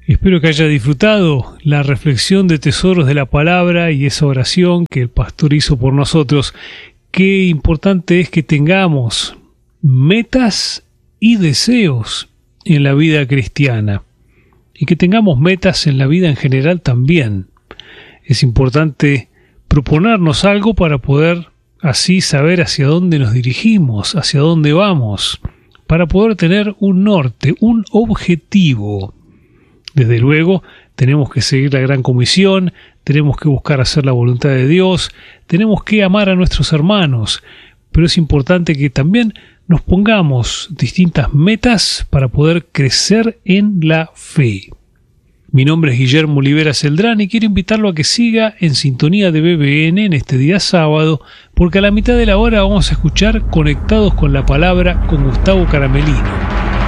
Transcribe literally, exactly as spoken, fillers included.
Espero que haya disfrutado la reflexión de tesoros de la palabra y esa oración que el pastor hizo por nosotros. Qué importante es que tengamos metas y deseos en la vida cristiana y que tengamos metas en la vida en general también. Es importante proponernos algo para poder así saber hacia dónde nos dirigimos, hacia dónde vamos, para poder tener un norte, un objetivo. Desde luego, tenemos que seguir la gran comisión, tenemos que buscar hacer la voluntad de Dios, tenemos que amar a nuestros hermanos, pero es importante que también nos pongamos distintas metas para poder crecer en la fe. Mi nombre es Guillermo Olivera Celdrán y quiero invitarlo a que siga en sintonía de B B N en este día sábado, porque a la mitad de la hora vamos a escuchar Conectados con la Palabra con Gustavo Caramelino.